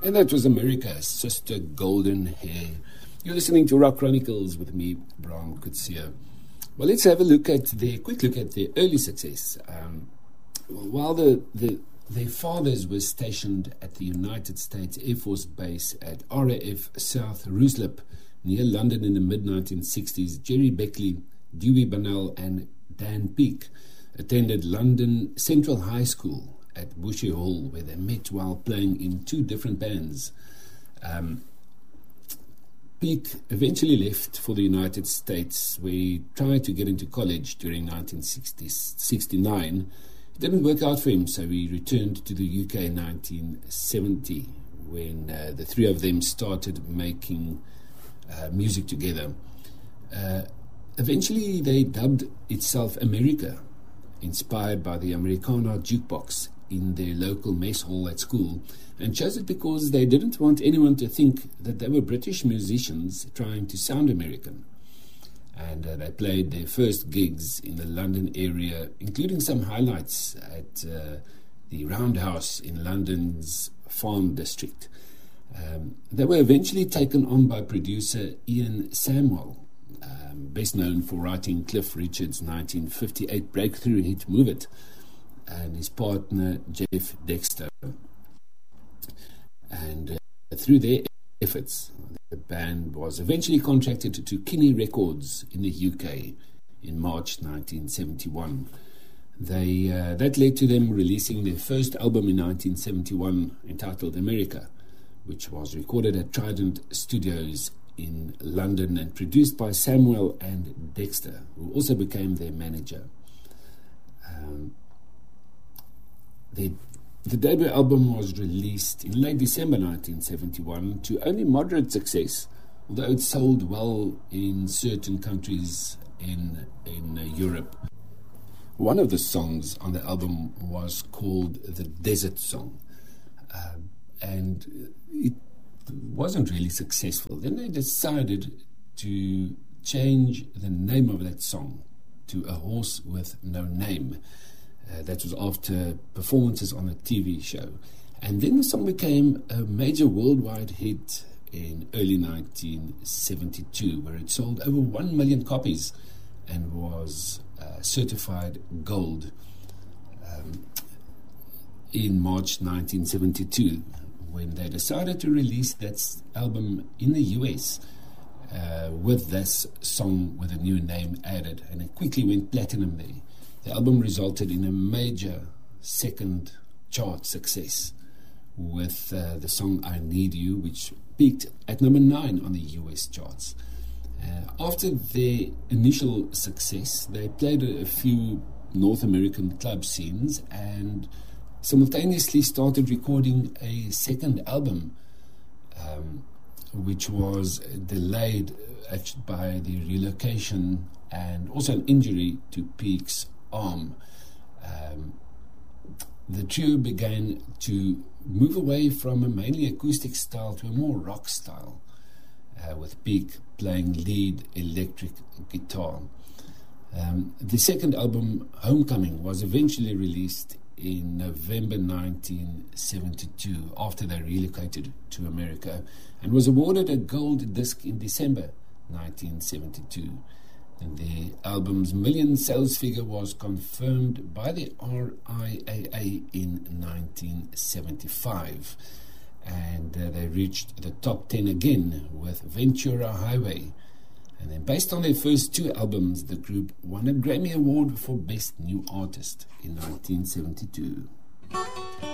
And that was America, Sister Golden Hair. You're listening to Rock Chronicles with me, Bram Kutsia. Well, let's have a quick look at their early success. While their fathers were stationed at the United States Air Force Base at RAF South Ruislip, near London in the mid-1960s, Jerry Beckley, Dewey Bunnell and Dan Peake attended London Central High School at Bushy Hall, where they met while playing in two different bands. Peake eventually left for the United States, where he tried to get into college during 1969. It didn't work out for him, so he returned to the UK in 1970, when the three of them started making music together. Eventually, they dubbed itself America, inspired by the Americana jukebox in their local mess hall at school, and chose it because they didn't want anyone to think that they were British musicians trying to sound American. And they played their first gigs in the London area, including some highlights at the Roundhouse in London's Farm District. They were eventually taken on by producer Ian Samwell, best known for writing Cliff Richard's 1958 breakthrough hit Move It, and his partner Jeff Dexter. And through their efforts, the band was eventually contracted to Kinney Records in the UK in March 1971. That led to them releasing their first album in 1971 entitled America, which was recorded at Trident Studios in London and produced by Samwell and Dexter, who also became their manager. The debut album was released in late December 1971 to only moderate success, although it sold well in certain countries in Europe. One of the songs on the album was called The Desert Song, and it wasn't really successful. Then they decided to change the name of that song to A Horse with No Name. That was after performances on a TV show. And then the song became a major worldwide hit in early 1972, where it sold over 1 million copies and was certified gold in March 1972, when they decided to release that album in the US with this song with a new name added, and it quickly went platinum there. The album resulted in a major second chart success with the song I Need You, which peaked at number 9 on the US charts. After their initial success, they played a few North American club scenes and simultaneously started recording a second album, which was delayed by the relocation and also an injury to Peake's arm. The trio began to move away from a mainly acoustic style to a more rock style, with Peake playing lead electric guitar. The second album, Homecoming, was eventually released in November 1972 after they relocated to America, and was awarded a gold disc in December 1972. And the album's million sales figure was confirmed by the RIAA in 1975. And they reached the top 10 again with Ventura Highway. And then based on their first two albums, the group won a Grammy Award for Best New Artist in 1972.